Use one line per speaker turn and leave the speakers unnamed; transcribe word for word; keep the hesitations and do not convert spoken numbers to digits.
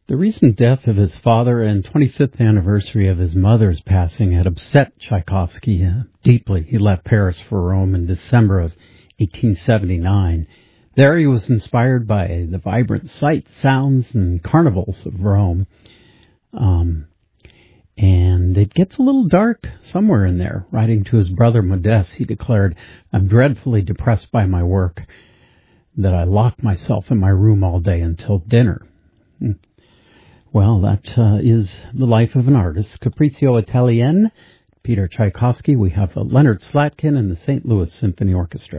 The recent death of his father and twenty-fifth anniversary of his mother's passing had upset Tchaikovsky uh, deeply. He left Paris for Rome in December of eighteen seventy-nine. There he was inspired by the vibrant sights, sounds, and carnivals of Rome. Um, and it gets a little dark somewhere in there. Writing to his brother Modeste, he declared, "I'm dreadfully depressed by my work, that I lock myself in my room all day until dinner." Well, that uh, is the life of an artist. Capriccio Italienne, Peter Tchaikovsky. We have uh, Leonard Slatkin and the Saint Louis Symphony Orchestra.